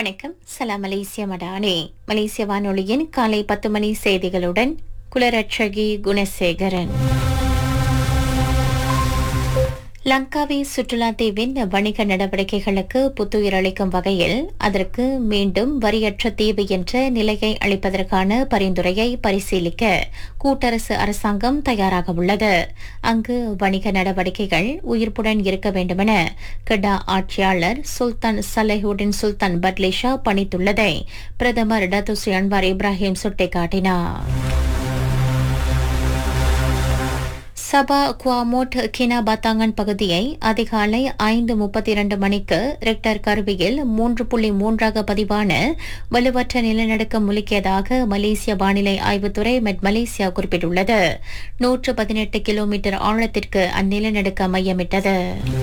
வணக்கம். சலாம் மலேசிய மடானே. மலேசிய வானொலியின் காலை 10 மணி செய்திகளுடன் குலரட்சகி குணசேகரன். லங்காவி சுற்றுலா தீவின் வணிக நடவடிக்கைகளுக்கு புத்துயிர் அளிக்கும் வகையில் அதற்கு மீண்டும் வரியற்ற தீவு என்ற நிலையை அளிப்பதற்கான பரிந்துரையை பரிசீலிக்க கூட்டரசு அரசாங்கம் தயாராக உள்ளது. அங்கு வணிக நடவடிக்கைகள் உயிர்ப்புடன் இருக்க வேண்டுமென கெடா ஆட்சியாளர் சுல்தான் சலேஹுடின் சுல்தான் பட்லிஷா பணித்துள்ளதை பிரதமர் டத்துஸ்ரீ அன்வார் இப்ராஹிம் சுட்டிக்காட்டினார். சபா குவாமோட் கினாபாத்தாங்கன் பகுதியை அதிகாலை 5:32 மணிக்கு ரெக்டர் கருவியில் 3.3 பதிவான வலுவற்ற நிலநடுக்கம் முழுக்கியதாக மலேசிய வானிலை ஆய்வுத்துறை மெட் மலேசியா குறிப்பிட்டுள்ளது. 118 கிலோமீட்டர் ஆழத்திற்கு அந்நிலநடுக்கம் மையமிட்டது.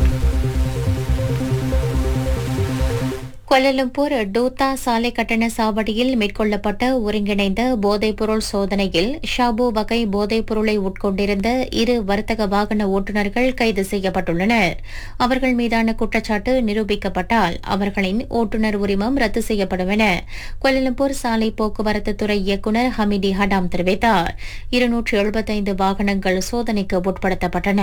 கோலாலம்பூர் டோத்தா சாலை கட்டண சாவடியில் மேற்கொள்ளப்பட்ட ஒருங்கிணைந்த போதைப்பொருள் சோதனையில் ஷாபு வகை போதைப் பொருளை உட்கொண்டிருந்த 2 வர்த்தக வாகன ஓட்டுநர்கள் கைது செய்யப்பட்டுள்ளனர். அவர்கள் மீதான குற்றச்சாட்டு நிரூபிக்கப்பட்டால் அவர்களின் ஓட்டுநர் உரிமம் ரத்து செய்யப்படும் என கோலாலம்பூர் சாலை போக்குவரத்து துறை இயக்குநர் ஹமிடி ஹடாம் தெரிவித்தார். 275 வாகனங்கள் சோதனைக்கு உட்படுத்தப்பட்டன.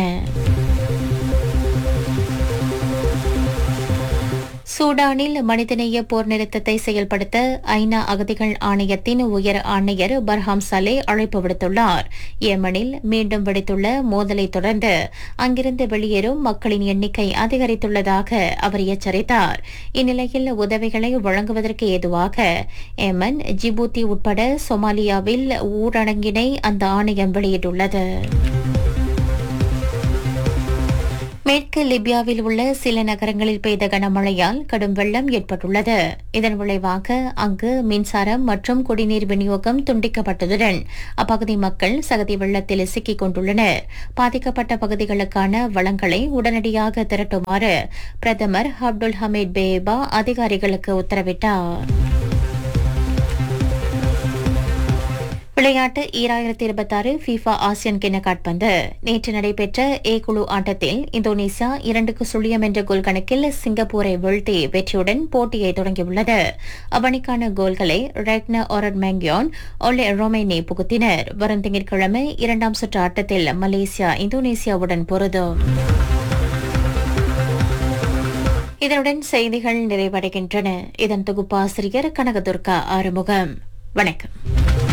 சூடானில் மனிதநேய போர் நிறுத்தத்தை செயல்படுத்த ஐநா அகதிகள் ஆணையத்தின் உயர் ஆணையர் பர்ஹாம் சலே அழைப்பு விடுத்துள்ளார். ஏமனில் மீண்டும் வெடித்துள்ள மோதலை தொடர்ந்து அங்கிருந்து வெளியேறும் மக்களின் எண்ணிக்கை அதிகரித்துள்ளதாக அவர் எச்சரித்தார். இந்நிலையில் உதவிகளை வழங்குவதற்கு ஏதுவாக ஏமன், ஜிபூத்தி உட்பட சொமாலியாவில் ஊரடங்கினை அந்த ஆணையம் வெளியிட்டுள்ளது. மேற்கு லிபியாவில் உள்ள சில நகரங்களில் பெய்த கனமழையால் கடும் வெள்ளம் ஏற்பட்டுள்ளது. இதன் விளைவாக அங்கு மின்சாரம் மற்றும் குடிநீர் விநியோகம் துண்டிக்கப்பட்டதுடன் அப்பகுதி மக்கள் சகதி வெள்ளத்தில் சிக்கிக் கொண்டுள்ளனர். பாதிக்கப்பட்ட பகுதிகளுக்கான வளங்களை உடனடியாக திரட்டுமாறு பிரதமர் அப்துல் ஹமீத் பேபா அதிகாரிகளுக்கு உத்தரவிட்டார். விளையாட்டு 2026 FIFA ஆசியன் கிண்ண காற்பந்து நேற்று நடைபெற்ற ஏ குழு ஆட்டத்தில் இந்தோனேசியா 2-0 என்ற கோல் கணக்கில் சிங்கப்பூரை வீழ்த்தி வெற்றியுடன் போட்டியை தொடங்கியுள்ளது. அவனிக்கான கோல்களை ரெக்னா ஒரட் மேங்கியோன், ஒலே ரொமேனி புகுத்தினர். வரும் திங்கட்கிழமை 2ஆம் சுற்று ஆட்டத்தில் மலேசியா இந்தோனேசியாவுடன் பொருதும். இதனுடன் செய்திகள் நிறைவடைகின்றன. இதன் தொகுப்பாசிரியர் கனகதுர்கா ஆறுமுகம். வணக்கம்.